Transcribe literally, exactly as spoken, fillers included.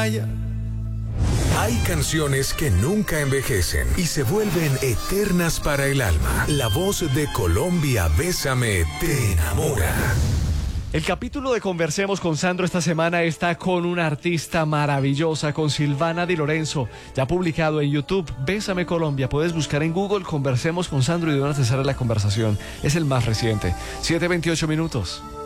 playa. Hay canciones que nunca envejecen y se vuelven eternas para el alma. La voz de Colombia, Bésame, te enamora. El capítulo de Conversemos con Sandro esta semana está con una artista maravillosa, con Silvana Di Lorenzo, ya publicado en YouTube, Bésame Colombia. Puedes buscar en Google Conversemos con Sandro y de una te sale la conversación. Es el más reciente. siete veintiocho minutos.